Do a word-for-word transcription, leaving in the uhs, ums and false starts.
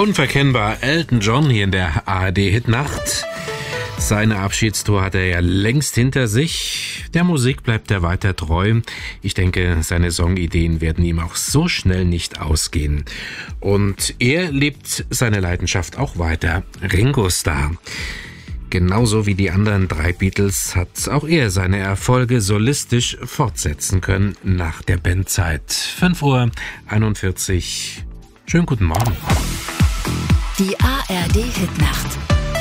Unverkennbar Elton John hier in der A R D-Hitnacht. Seine Abschiedstour hat er ja längst hinter sich. Der Musik bleibt er weiter treu. Ich denke, seine Songideen werden ihm auch so schnell nicht ausgehen. Und er lebt seine Leidenschaft auch weiter. Ringo Starr. Genauso wie die anderen drei Beatles hat auch er seine Erfolge solistisch fortsetzen können nach der Bandzeit. fünf Uhr einundvierzig. Schönen guten Morgen. Die A R D-Hitnacht.